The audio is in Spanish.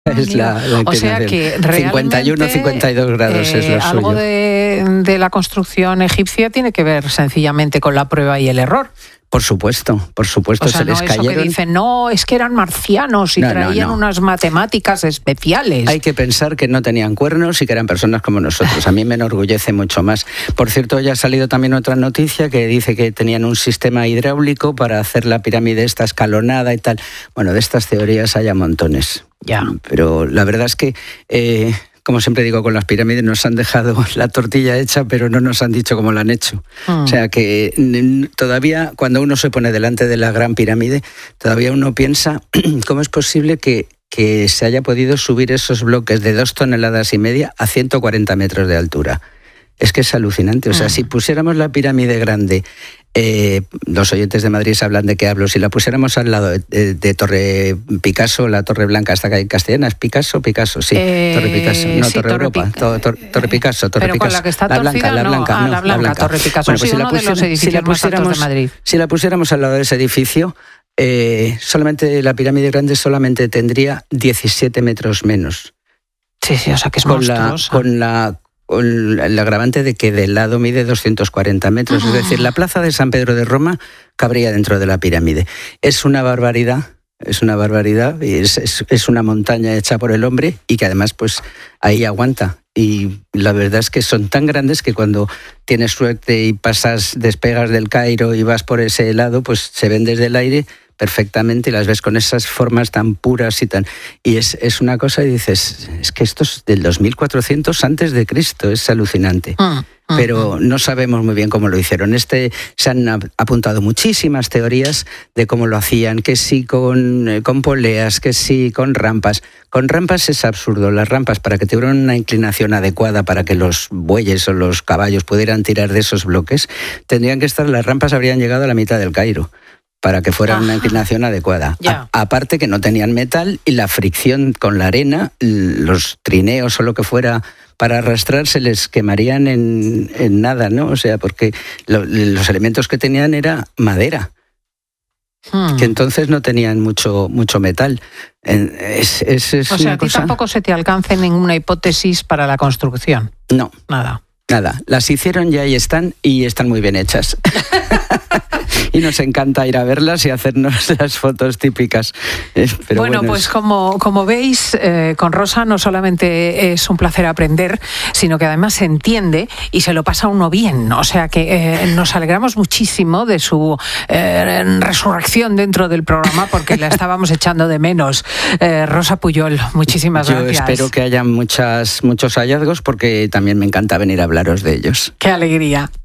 Es la o sea que realmente 51, 52 grados es lo algo suyo. de la construcción egipcia tiene que ver sencillamente con la prueba y el error. Por supuesto, O sea, se les no cayeron. eso que dicen, no, es que eran marcianos y traían unas matemáticas especiales. Hay que pensar que no tenían cuernos y que eran personas como nosotros. A mí me enorgullece mucho más. Por cierto, ya ha salido también otra noticia que dice que tenían un sistema hidráulico para hacer la pirámide esta escalonada y tal. Bueno, de estas teorías hay a montones. Ya. Pero la verdad es que... como siempre digo, con las pirámides nos han dejado la tortilla hecha, pero no nos han dicho cómo la han hecho. O sea que todavía, cuando uno se pone delante de la gran pirámide, todavía uno piensa cómo es posible que se haya podido subir esos bloques de 2,5 toneladas a 140 metros de altura. Es que es alucinante. O sea, si pusiéramos la pirámide grande, los oyentes de Madrid hablan de qué hablo, si la pusiéramos al lado de Torre Picasso, la Torre Blanca, esta calle castellana, ¿es Picasso, sí, Torre Picasso, no, sí, Torre Europa, Torre Picasso, pero con la que está torcida, la blanca, Torre Picasso, bueno, pues uno de los edificios más altos de Madrid. Si la pusiéramos al lado de ese edificio, solamente la pirámide grande solamente tendría 17 metros menos. Sí, o sea que es monstruosa. Con el agravante de que de lado mide 240 metros. Es decir, la plaza de San Pedro de Roma cabría dentro de la pirámide. Es una barbaridad, y es una montaña hecha por el hombre y que además pues ahí aguanta. Y la verdad es que son tan grandes que cuando tienes suerte y despegas del Cairo y vas por ese lado, pues se ven desde el aire perfectamente y las ves con esas formas tan puras y es una cosa y dices, es que esto es del 2400 antes de Cristo, es alucinante. Pero no sabemos muy bien cómo lo hicieron. Se han apuntado muchísimas teorías de cómo lo hacían, que sí con poleas, que sí con rampas. Con rampas es absurdo. Las rampas, para que tuvieran una inclinación adecuada para que los bueyes o los caballos pudieran tirar de esos bloques, las rampas habrían llegado a la mitad del Cairo, para que fuera una inclinación adecuada. Aparte que no tenían metal y la fricción con la arena, los trineos o lo que fuera para arrastrar se les quemarían en nada, ¿no? O sea, porque los elementos que tenían era madera, que entonces no tenían mucho metal. O sea, a ti tampoco se te alcanza ninguna hipótesis para la construcción. No. Nada. Las hicieron y ahí están y están muy bien hechas. Y nos encanta ir a verlas y hacernos las fotos típicas. Pero bueno, pues como veis, con Rosa no solamente es un placer aprender, sino que además se entiende y se lo pasa uno bien. O sea que nos alegramos muchísimo de su resurrección dentro del programa porque la estábamos echando de menos. Rosa Pujol, muchísimas gracias. Yo espero que haya muchos hallazgos porque también me encanta venir a hablaros de ellos. ¡Qué alegría!